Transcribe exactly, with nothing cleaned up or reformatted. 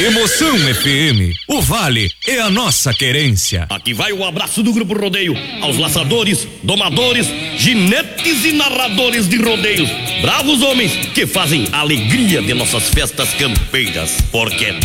Emoção F M, o Vale é a nossa querência. Aqui vai o abraço do Grupo Rodeio aos laçadores, domadores, ginetes e narradores de rodeios. Bravos homens que fazem a alegria de nossas festas campeiras. Porque